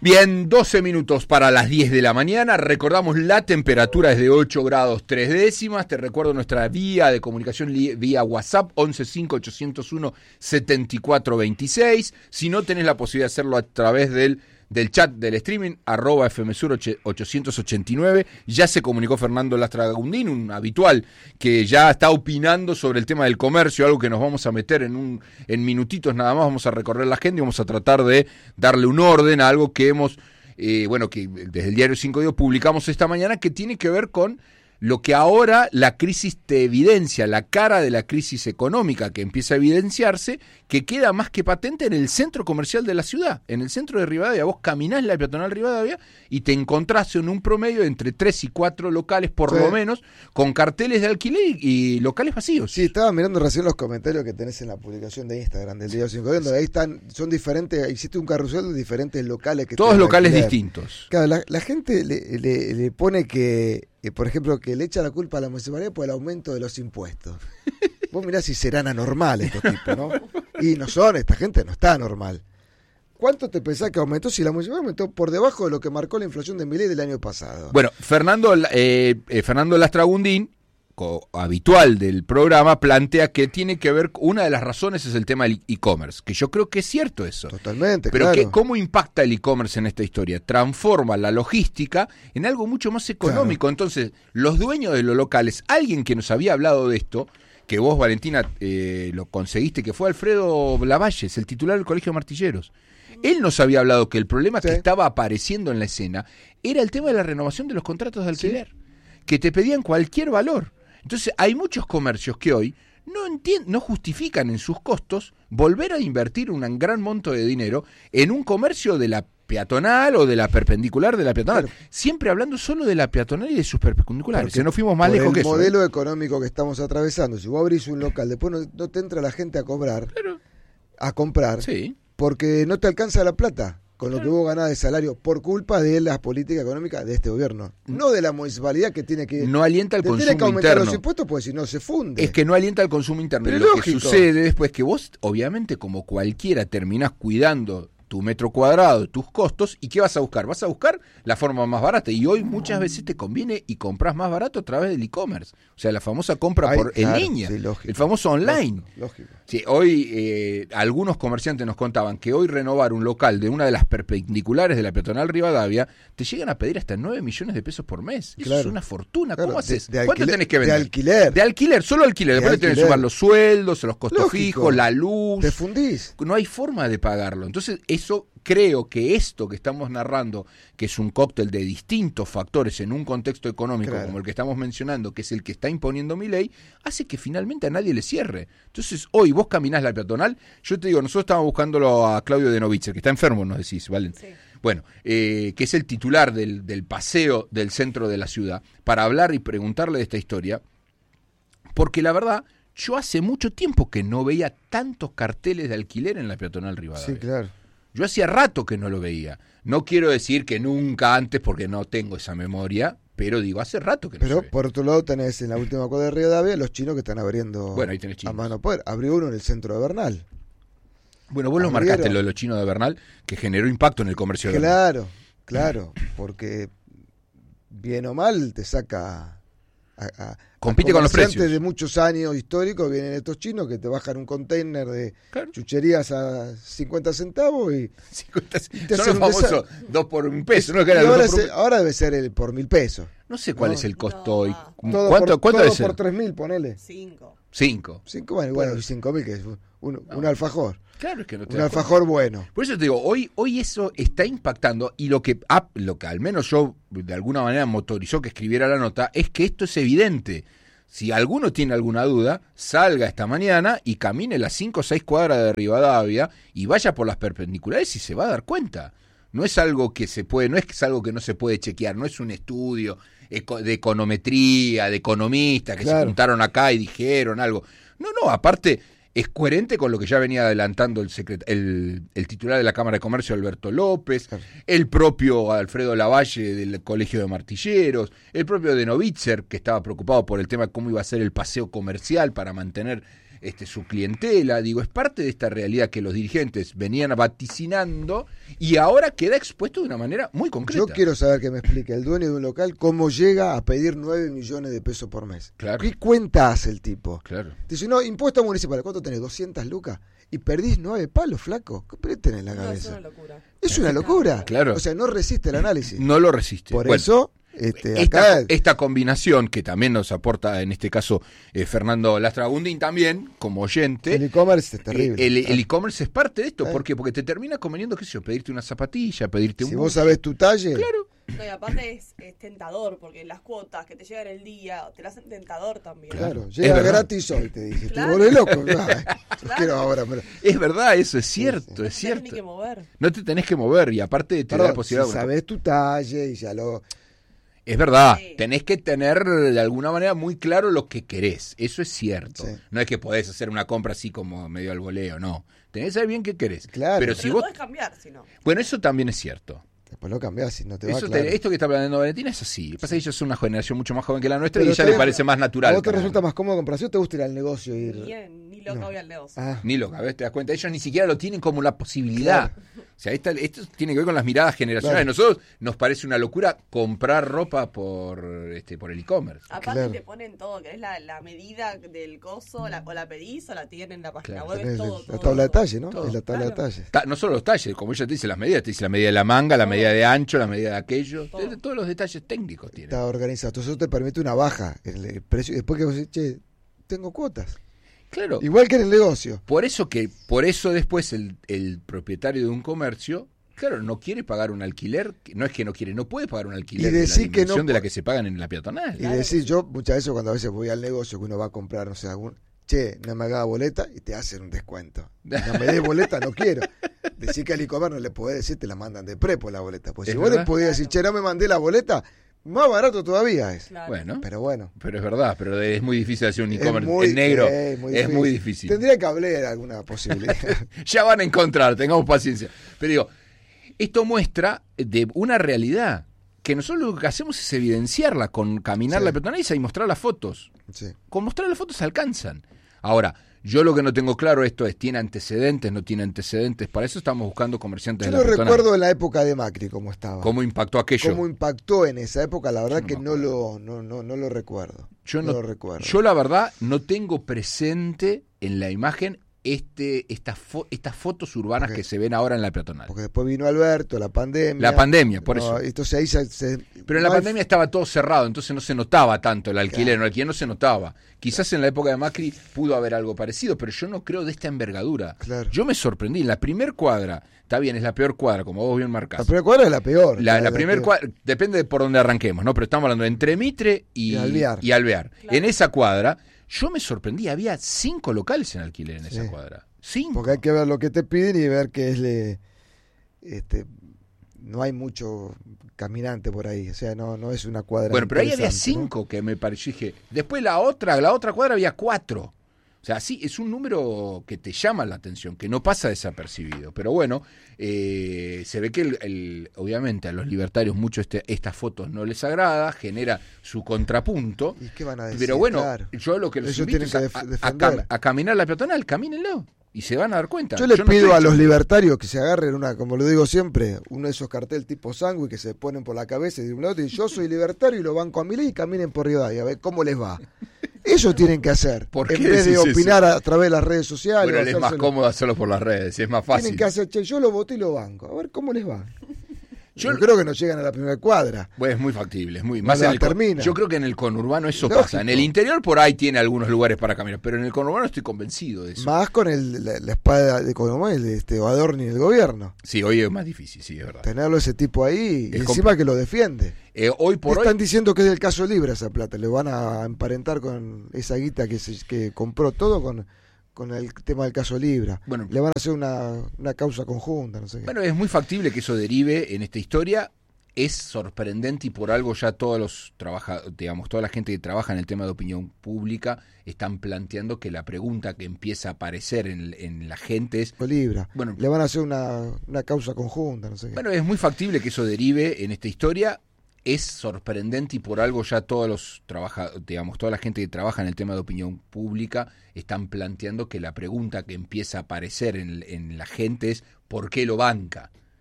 Bien, 12 minutos para las 10 de la mañana. Recordamos, la temperatura es de 8 grados 3 décimas. Te recuerdo nuestra vía de comunicación vía WhatsApp, 1158017426. Si no, tenés la posibilidad de hacerlo a través del chat del streaming, @FMSur 889. Ya se comunicó Fernando Lastragundín, un habitual que ya está opinando sobre el tema del comercio, algo que nos vamos a meter en minutitos nada más. Vamos a recorrer la agenda y vamos a tratar de darle un orden a algo que hemos, que desde el diario 5 Días publicamos esta mañana, que tiene que ver con lo que ahora la crisis te evidencia, la cara de la crisis económica que empieza a evidenciarse, que queda más que patente en el centro comercial de la ciudad, en el centro de Rivadavia. Vos caminás la peatonal Rivadavia y te encontrás en un promedio de entre 3 y 4 locales, por lo menos, con carteles de alquiler y locales vacíos. Sí, estaba mirando recién los comentarios que tenés en la publicación de Instagram del Diario 5 Días, donde ahí son diferentes, hiciste un carrusel de diferentes locales. Todos locales distintos. Claro, la gente le pone que, por ejemplo, que le echa la culpa a la municipalidad por el aumento de los impuestos. Vos mirás si serán anormales estos tipos, ¿no? Y no son, esta gente no está normal. ¿Cuánto te pensás que aumentó si la municipalidad aumentó por debajo de lo que marcó la inflación de Milei del año pasado? Bueno, Fernando Lastragundín, habitual del programa, plantea que tiene que ver, una de las razones es el tema del e-commerce, que yo creo que es cierto eso. Totalmente, pero claro. ¿cómo impacta el e-commerce en esta historia? Transforma la logística en algo mucho más económico. Claro. Entonces, los dueños de los locales, alguien que nos había hablado de esto, que vos, Valentina, lo conseguiste, que fue Alfredo Lavalles, el titular del Colegio de Martilleros. Él nos había hablado que el problema que estaba apareciendo en la escena era el tema de la renovación de los contratos de alquiler, que te pedían cualquier valor. Entonces, hay muchos comercios que hoy no justifican en sus costos volver a invertir un gran monto de dinero en un comercio de la peatonal o de la perpendicular de la peatonal. Claro. Siempre hablando solo de la peatonal y de sus perpendiculares. No fuimos más lejos que eso. El modelo económico que estamos atravesando, si vos abrís un local, después no te entra la gente a cobrar, a comprar, porque no te alcanza la plata con lo que vos ganás de salario por culpa de las políticas económicas de este gobierno, no de la municipalidad que tiene que... No alienta el consumo interno. Tiene que aumentar los impuestos porque si no se funde. Es que no alienta el consumo interno. Pero lo que sucede después es que vos, obviamente, como cualquiera, terminás cuidando tu metro cuadrado, tus costos, ¿y qué vas a buscar? Vas a buscar la forma más barata, y hoy muchas veces te conviene y compras más barato a través del e-commerce, o sea, la famosa compra en línea, el famoso online. Lógico. Sí, hoy algunos comerciantes nos contaban que hoy renovar un local de una de las perpendiculares de la peatonal Rivadavia te llegan a pedir hasta 9 millones de pesos por mes. Eso es una fortuna. ¿Cómo haces? ¿Cuánto tenés que vender? De alquiler, solo alquiler. Después tenés que sumar los sueldos, los costos fijos, la luz. Te fundís. No hay forma de pagarlo. Entonces, eso, creo que esto que estamos narrando, que es un cóctel de distintos factores en un contexto económico como el que estamos mencionando, que es el que está imponiendo Milei, hace que finalmente a nadie le cierre. Entonces, hoy vos caminás la peatonal, yo te digo, nosotros estábamos buscándolo a Claudio Denovitzer, que está enfermo, nos decís, ¿vale? Sí. Bueno, que es el titular del paseo del centro de la ciudad, para hablar y preguntarle de esta historia, porque la verdad, yo hace mucho tiempo que no veía tantos carteles de alquiler en la peatonal Rivadavia. Sí, claro. Yo hacía rato que no lo veía. No quiero decir que nunca antes, porque no tengo esa memoria, pero digo, hace rato que no se ve. Pero por otro lado tenés en la última cuadra de Rivadavia los chinos que están abriendo ahí tenés chinos. A mano poder. Abrió uno en el centro de Bernal. Bueno, vos lo marcaste, lo de los chinos de Bernal, que generó impacto en el comercio de Bernal. Claro, porque bien o mal te saca... Compite con los precios. De muchos años históricos vienen estos chinos que te bajan un container de chucherías a 50 centavos y... 50, son los famosos 2 por $1, ¿no? Que era ahora debe ser por $1,000. No sé cuál es el costo. No. ¿Cuánto es? Por 3.000, ponele. 5, bueno, y 5.000 que es un alfajor. Claro, es que no te un alfajor bueno. Por eso te digo, hoy eso está impactando, y lo que al menos yo de alguna manera motorizó que escribiera la nota es que esto es evidente. Si alguno tiene alguna duda, salga esta mañana y camine las 5 o 6 cuadras de Rivadavia y vaya por las perpendiculares y se va a dar cuenta. No es algo que no es algo que no se puede chequear, no es un estudio de econometría, de economistas que se juntaron acá y dijeron algo. No, aparte es coherente con lo que ya venía adelantando el titular de la Cámara de Comercio, Alberto López, el propio Alfredo Lavalle del Colegio de Martilleros, el propio Denovitzer, que estaba preocupado por el tema de cómo iba a ser el paseo comercial para mantener su clientela. Digo, es parte de esta realidad que los dirigentes venían vaticinando y ahora queda expuesto de una manera muy concreta. Yo quiero saber que me explique el dueño de un local cómo llega a pedir 9 millones de pesos por mes. Claro. ¿Qué cuenta hace el tipo? Claro. Dice, no, impuesto municipal, ¿cuánto tenés? 200 lucas. Y perdís 9 palos, flaco. ¿Qué tenés en la cabeza? Es una locura. Es una locura. Claro. O sea, no resiste el análisis. No lo resiste. Por Bueno, eso, acá... esta combinación que también nos aporta, en este caso, Fernando Lastra Gundín también, como oyente. El e-commerce es terrible. El e-commerce es parte de esto. ¿Por qué? Porque te termina conveniendo, qué sé yo, pedirte una zapatilla, pedirte un... Si vos sabés tu talle... Claro. No, y aparte es tentador, porque las cuotas que te llegan el día te las hacen tentador también. Claro, Es llega verdad. gratis hoy, te dije. Claro. Te volvés loco. No, Claro. quiero ahora. Es verdad, eso es cierto, No es te tenés ni cierto. que mover. No te tenés que mover y aparte te da la Perdón, posibilidad... si sabés tu talle y ya lo... Es verdad, Sí. tenés que tener de alguna manera muy claro lo que querés, eso es cierto. Sí. No es que podés hacer una compra así como medio al voleo, no. Tenés que saber bien qué querés. Claro. Pero Pero si lo vos... podés cambiar, si no. Bueno, eso también es cierto. Después lo cambiás y no te va Eso claro. esto que está planteando Valentina es así. Lo que pasa es que ellos son una generación mucho más joven que la nuestra Pero y ya te- le parece más natural. ¿A vos te cargar. resulta más cómodo comprar? ¿Sí o te gusta ir al negocio? Ni loca No. voy al negocio. Ah, Ni loca, ¿ves? Te das cuenta. Ellos ni siquiera lo tienen como la posibilidad. O sea, esto tiene que ver con las miradas generacionales. Claro. Nosotros nos parece una locura comprar ropa por el e-commerce. Aparte Claro. te ponen todo, que es la medida del coso, o la pedís o la tienen en la página Claro. web, es tenés todo, la todo, tabla de todo. talle, ¿no? Todo. Es la tabla de Claro. talle. No solo los talles, como ella te dice las medidas, te dice la medida de la manga, la medida de ancho, la medida de aquello, Todo. todos los detalles técnicos tiene. Está organizado. Entonces eso te permite una baja en el precio. Después que vos decís, che, tengo cuotas. Claro, Igual que en el negocio. por eso después el propietario de un comercio, claro, no quiere pagar un alquiler, no es que no quiere, no puede pagar un alquiler Y de la decir que dimensión no de la pu- que se pagan en la peatonal. Y decir, yo muchas veces cuando a veces voy al negocio que uno va a comprar, no sé, che, no me haga boleta y te hacen un descuento. No me des boleta, no quiero. Decir que al e-commerce no le podés decir, te la mandan de prepo la boleta. Pues ¿Es si vos le verdad? podías decir, che, no me mandé la boleta, más barato todavía es. Claro. Bueno, Pero bueno. pero es verdad, pero es muy difícil hacer un es e-commerce muy- en negro. es Muy difícil. Tendría que haber alguna posibilidad. Ya van a encontrar, tengamos paciencia. Pero digo, esto muestra de una realidad que nosotros lo que hacemos es evidenciarla con caminar Sí. la peatonal y mostrar las fotos. Sí. Con mostrar las fotos se alcanzan. Ahora, yo lo que no tengo claro esto es, ¿tiene antecedentes, no tiene antecedentes? Para eso estamos buscando comerciantes Yo de no la peatonal. recuerdo en la época de Macri cómo estaba. ¿Cómo impactó aquello? Cómo impactó en esa época, la verdad Yo que no me no lo recuerdo. Yo no lo recuerdo. Yo la verdad no tengo presente en la imagen estas fotos urbanas Ok. que se ven ahora en la peatonal. Porque después vino Alberto, la pandemia. La pandemia, por No, eso. Entonces ahí Pero en la no hay- pandemia estaba todo cerrado, entonces no se notaba tanto el alquiler. El alquiler no se notaba. Quizás en la época de Macri pudo haber algo parecido, pero yo no creo de esta envergadura. Claro. Yo me sorprendí. En la primer cuadra, está bien, es la peor cuadra, como vos bien marcás. La primera cuadra es la peor. La primer peor. cuadra, depende de por dónde arranquemos, ¿no? Pero estamos hablando entre Mitre Y Alvear. y Alvear. Claro. En esa cuadra, yo me sorprendí, había 5 locales en alquiler en esa Sí. cuadra. 5. Porque hay que ver lo que te piden y ver que no hay mucho caminante por ahí. O sea, no es una cuadra. Bueno, pero ahí había interesante, 5 que me pareció. Dije, después la otra cuadra había 4. O sea, sí, es un número que te llama la atención, que no pasa desapercibido. Pero bueno, se ve que obviamente a los libertarios mucho estas fotos no les agrada, genera su contrapunto. ¿no? ¿Y qué van a decir? Pero bueno, Claro. yo lo que los Ellos invito tienen es que a defender. caminar la peatonal, camínenlo. Y se van a dar cuenta. Yo le no pido estoy a los diciendo- libertarios que se agarren como lo digo siempre, uno de esos carteles tipo sangüe que se ponen por la cabeza y de un lado y yo soy libertario y lo banco a Milei y caminen por Rivadavia a ver cómo les va. Eso tienen que hacer. ¿Por en qué vez de decís eso? opinar a través de las redes sociales. Bueno, o es más hacérselo. cómodo hacerlo por las redes, es más fácil. Tienen que hacer, che, yo lo voté y lo banco. A ver cómo les va. Yo- Yo creo que no llegan a la primera cuadra. Bueno, es muy factible, es muy No más la en el termina. Yo creo que en el conurbano eso Lógico. pasa. En el interior por ahí tiene algunos lugares para caminar, pero en el conurbano estoy convencido de eso. Más con la espada de Colomel, Adorni del gobierno. Sí, hoy es más difícil, sí, es verdad. Tenerlo ese tipo ahí y Es encima que lo defiende. Hoy por Están hoy, diciendo que es del caso Libre esa plata. Le van a emparentar con esa guita que compró todo con el tema del caso Libra. Bueno. Le van a hacer una causa conjunta, no sé qué. es muy factible que eso derive en esta historia. Es sorprendente y por algo ya todos los trabajadores, digamos, toda la gente que trabaja en el tema de opinión pública están planteando que la pregunta que empieza a aparecer en la gente es ¿por qué sí, sí, sí? Por Libra. Bueno. Le van a hacer una causa conjunta, no sé qué. Bueno, es muy factible que eso derive en esta historia. es sorprendente y por algo ya todos los toda la gente que trabaja en el tema de opinión pública están planteando que la pregunta que empieza a aparecer en la gente es ¿por qué lo banca?